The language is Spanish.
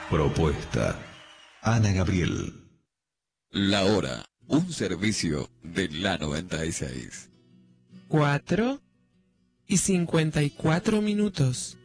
Propuesta. Ana Gabriel. La hora, un servicio de la 96. 4:54.